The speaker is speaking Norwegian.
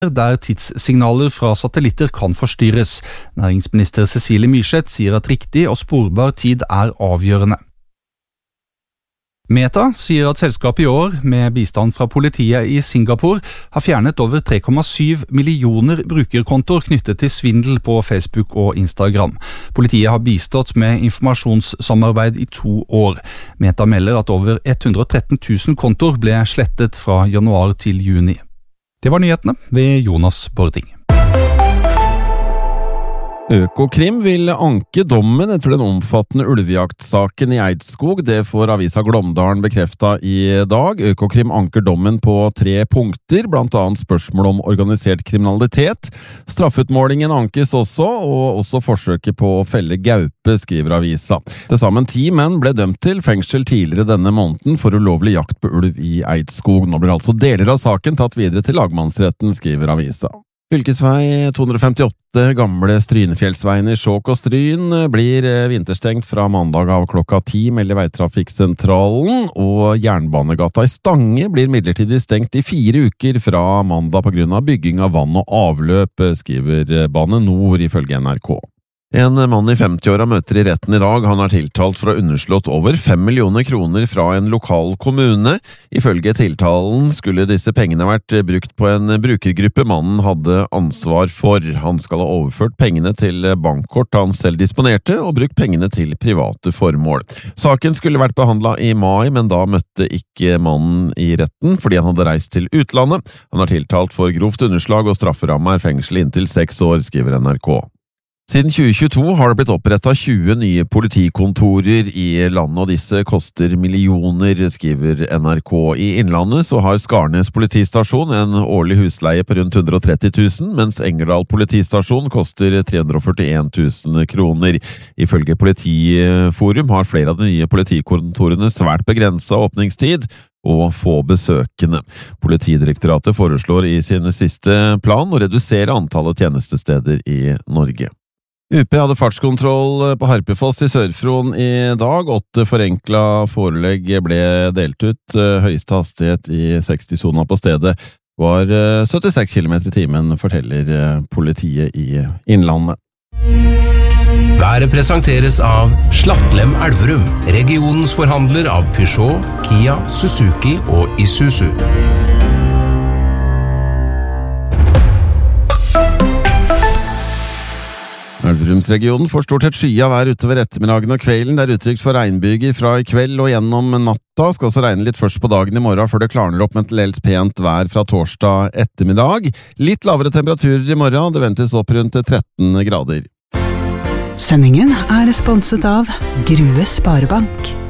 der tidssignaler fra satellitter kan forstyrres. Næringsminister Cecilie Myrseth sier at riktig og sporbar tid er avgjørende. Meta sier at selskapet i år, med bistand fra politiet i Singapore, har fjernet over 3,7 millioner brukerkontoer knyttet til svindel på Facebook og Instagram. Politiet har bistått med informasjonssamarbeid i 2 år. Meta melder at over 113 000 kontoer ble slettet fra januar til juni. Det var nyhetene ved Jonas Bording. Økokrim vil anke dommen etter den omfattende ulvejaktsaken i Eidskog. Det får avisa Glåmdalen bekreftet i dag. Økokrim anker dommen på 3 punkter, blant annet spørsmål om organisert kriminalitet. Straffutmålingen ankes også, og også forsøket på å felle gaupe, skriver avisa. Til sammen 10 menn ble dømt til fengsel tidligere denne måneden for ulovlig jakt på ulv i Eidskog. Nå blir altså deler av saken tatt videre til lagmannsretten, skriver avisa. Fylkesvei 258, gamle Strynefjellsveien i Skjåk og Stryn, blir vinterstengt fra mandag av klokka 10, melder Veitrafikksentralen, og Jernbanegata i Stange blir midlertidig stengt i 4 uker fra mandag på grunn av bygging av vann og avløp, skriver Bane Nor ifølge NRK. En mann i 50-åra møter i retten i dag. Han er tiltalt for å ha underslått over 5 millioner kroner fra en lokal kommune. Ifølge tiltalen skulle disse pengene vært brukt på en brukergruppe mannen hadde ansvar for. Han skal ha overført pengene til bankkort han selv disponerte, og brukt pengene til private formål. Saken skulle vært behandlet i mai, men da møtte ikke mannen i retten fordi han hadde reist til utlandet. Han er tiltalt for grovt underslag, og strafferamme er fengsel inntil 6 år, skriver NRK. Siden 2022 har det blitt opprettet 20 nye politikontorer i landet, og disse koster millioner, skriver NRK. I Innlandet så har Skarnes politistasjon en årlig husleie på rundt 130 000, mens Engerdal politistasjon koster 341 000 kroner. Ifølge Politiforum har flere av de nye politikontorene svært begrenset åpningstid og få besøkende. Politidirektoratet foreslår i sin siste plan å redusere antallet tjenestesteder i Norge. UP hadde fartskontroll på Harpefoss i Sør-Fron i dag. 8 forenkla forelegg ble delt ut. Høyeste hastighet i 60-sona på stedet var 76 km i timen, forteller politiet i Innlandet. Været presenteres av Slattlem Elverum, regionens forhandler av Peugeot, Kia, Suzuki og Isuzu. Elverumsregionen får stort sett skya vær utover ettermiddagen og kvelden. Det er utrygt for regnbyger fra i kveld og gjennom natta. Skal også regne litt først på dagen i morgen før det klarner opp med til dels pent vær fra torsdag ettermiddag. Litt lavere temperaturer i morgen, det ventes opp rundt 13 grader. Sendingen er sponset av Grue Sparebank.